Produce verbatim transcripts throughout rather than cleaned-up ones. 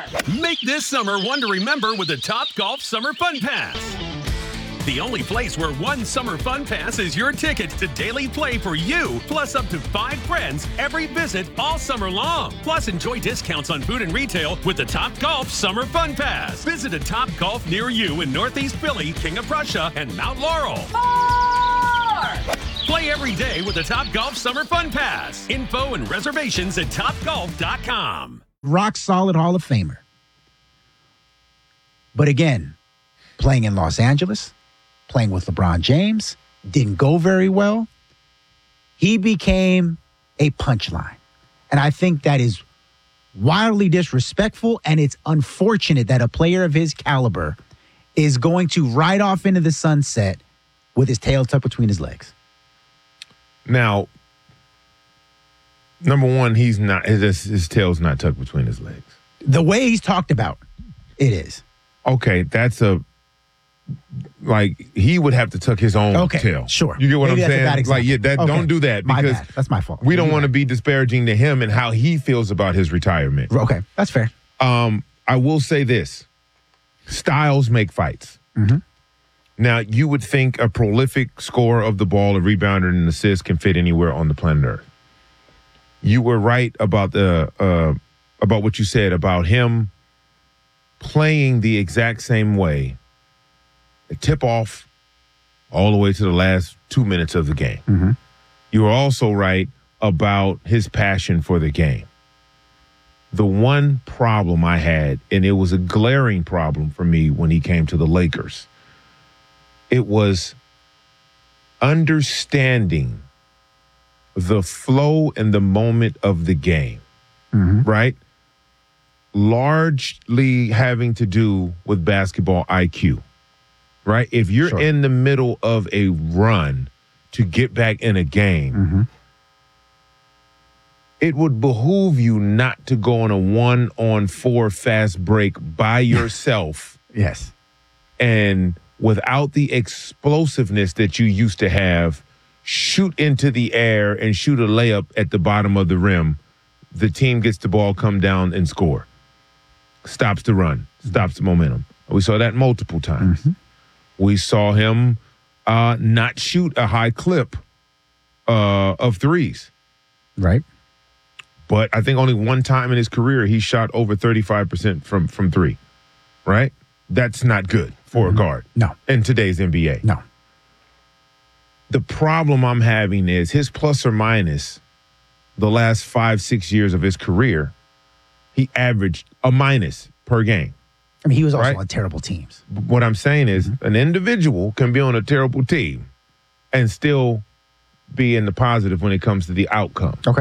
Make this summer one to remember with the Top Golf Summer Fun Pass. The only place where one summer fun pass is your ticket to daily play for you, plus up to five friends every visit all summer long. Plus, enjoy discounts on food and retail with the Top Golf Summer Fun Pass. Visit a Top Golf near you in Northeast Philly, King of Prussia, and Mount Laurel. Four! Play every day with the Top Golf Summer Fun Pass. Info and reservations at top golf dot com. Rock solid Hall of Famer. But again, playing in Los Angeles, playing with LeBron James, didn't go very well. He became a punchline. And I think that is wildly disrespectful, and it's unfortunate that a player of his caliber is going to ride off into the sunset with his tail tucked between his legs. Now, number one, he's not his, his tail's not tucked between his legs. The way he's talked about, it is. Okay, that's a like he would have to tuck his own okay, tail. Sure. You get what Maybe I'm that's a bad saying? example. Like, yeah, that, okay. don't do that My because bad. That's my fault. We don't You're want to right. be disparaging to him and how he feels about his retirement. Okay, that's fair. Um, I will say this: styles make fights. Mm-hmm. Now, you would think a prolific scorer of the ball, a rebounder, and an assist can fit anywhere on the planet Earth. You were right about the uh, about what you said about him playing the exact same way, the tip off all the way to the last two minutes of the game. Mm-hmm. You were also right about his passion for the game. The one problem I had, and it was a glaring problem for me when he came to the Lakers, it was understanding the flow and the moment of the game, mm-hmm. right? Largely having to do with basketball I Q, right? If you're Sure. in the middle of a run to get back in a game, Mm-hmm. it would behoove you not to go on a one-on-four fast break by yourself Yes. and without the explosiveness that you used to have, shoot into the air and shoot a layup at the bottom of the rim. The team gets the ball, come down and score. Stops the run, stops the momentum. We saw that multiple times. Mm-hmm. We saw him uh, not shoot a high clip uh, of threes. Right. But I think only one time in his career he shot over thirty-five percent from, from three, right? That's not good for Mm-hmm. a guard. No. In today's N B A. No. The problem I'm having is his plus or minus the last five, six years of his career, he averaged a minus per game. I mean, he was also Right. on terrible teams. What I'm saying is Mm-hmm. an individual can be on a terrible team and still be in the positive when it comes to the outcome. Okay.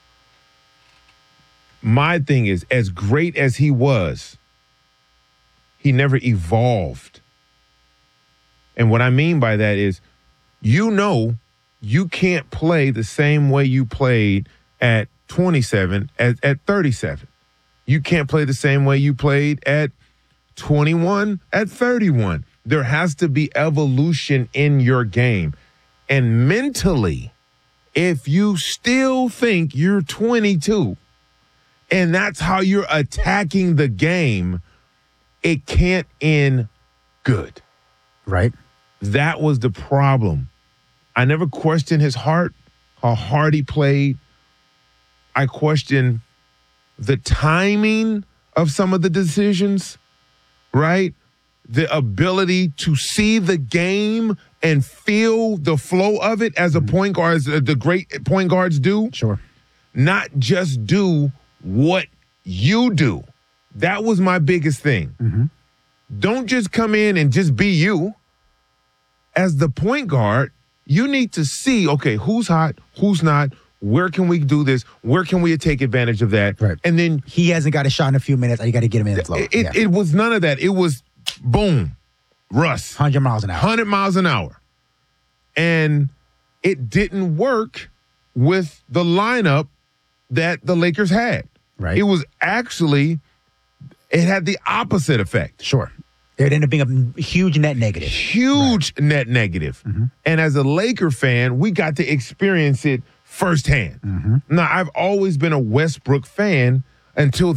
My thing is, as great as he was, he never evolved. And what I mean by that is, you know, you can't play the same way you played at twenty-seven as at thirty-seven. You can't play the same way you played at twenty-one, at thirty-one. There has to be evolution in your game. And mentally, if you still think you're twenty-two and that's how you're attacking the game, it can't end good. Right. That was the problem. I never questioned his heart, how hard he played. I questioned the timing of some of the decisions, right? The ability to see the game and feel the flow of it as a point guard, as the great point guards do. Sure. Not just do what you do. That was my biggest thing. Mm-hmm. Don't just come in and just be you. As the point guard, you need to see, okay, who's hot, who's not, where can we do this, where can we take advantage of that? Right. And then He hasn't got a shot in a few minutes. You got to get him in the flow. it, it, yeah. it was none of that. It was boom, Russ, one hundred miles an hour. one hundred miles an hour. And it didn't work with the lineup that the Lakers had. Right. It was actually, it had the opposite effect. Sure. It ended up being a huge net negative. Huge net negative. Mm-hmm. And as a Laker fan, we got to experience it firsthand. Mm-hmm. Now, I've always been a Westbrook fan until